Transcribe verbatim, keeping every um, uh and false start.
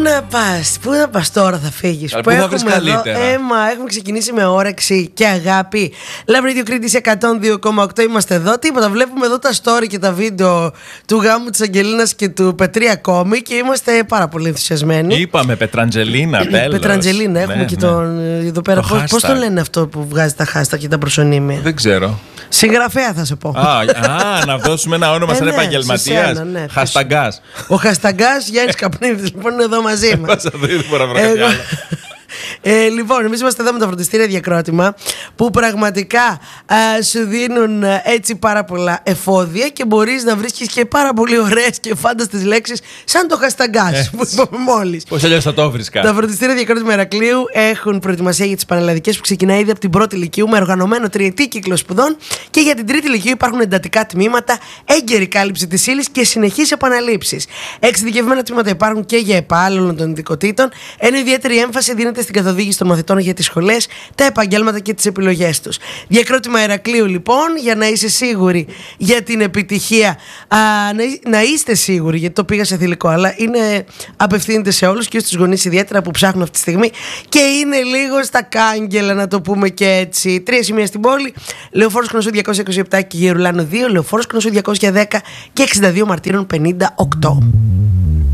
να πας, πού να πας τώρα, θα φύγεις? Πού να βρεις καλύτερα? Έμα, έχουμε ξεκινήσει με όρεξη και αγάπη. Love Radio Κρήτης εκατόν δύο κόμμα οκτώ, είμαστε εδώ. Τίποτα, βλέπουμε εδώ τα story και τα βίντεο του γάμου της Αγγελίνας και του Πετρή ακόμη και είμαστε πάρα πολύ ενθουσιασμένοι. Είπαμε Πετραντζελίνα, τέλος. Πετραντζελίνα, έχουμε ναι, και ναι. τον εδώ πέρα. Το Πώς, πώς το hashtag. λένε αυτό που βγάζει τα hashtag και τα προσωνύμια? Δεν ξέρω. Συγγραφέα θα σε πω. Α, α, να δώσουμε ένα όνομα Ε, σαν ναι, επαγγελματίας. σε σένα, ναι. Χασταγκάς. Ο Χασταγκάς Γιάννης Καπνίδης λοιπόν είναι εδώ μαζί μας. Δεν μπορώ να βρω κάτι Εγώ- άλλο. Ε, λοιπόν, εμείς είμαστε εδώ με τα φροντιστήρια Διακρότημα που πραγματικά α, σου δίνουν α, έτσι πάρα πολλά εφόδια και μπορείς να βρίσκεις και πάρα πολύ ωραίες και φάνταστες λέξεις σαν το χασταγκάς που είπαμε μόλις. Πώς αλλιώς θα το βρίσκα. Τα φροντιστήρια Διακρότημα Ηρακλείου έχουν προετοιμασία για τις πανελλαδικές που ξεκινάει ήδη από την πρώτη Λυκείου με οργανωμένο τριετή κύκλο σπουδών και για την τρίτη Λυκείου υπάρχουν εντατικά τμήματα, έγκαιρη κάλυψη της ύλης και συνεχείς επαναλήψεις. Εξειδικευμένα τμήματα υπάρχουν και για ΕΠΑ όλων των ειδικοτήτων, ενώ ιδιαίτερη έμφαση δίνεται στην καθοδήγηση των μαθητών για τις σχολές, τα επαγγέλματα και τις επιλογές τους. Διακρότημα Ηρακλείου λοιπόν, για να είσαι σίγουροι για την επιτυχία, α, να, εί- να είστε σίγουροι, γιατί το πήγα σε θηλυκό, αλλά είναι, απευθύνεται σε όλους και στους γονείς ιδιαίτερα που ψάχνουν αυτή τη στιγμή και είναι λίγο στα κάγκελα, να το πούμε και έτσι. Τρία σημεία στην πόλη: Λεωφόρος Κνωσού διακόσια είκοσι επτά και Γερουλάνου δύο, Λεωφόρος Κνωσού διακόσια δέκα και εξήντα δύο Μαρτύρων πενήντα οκτώ.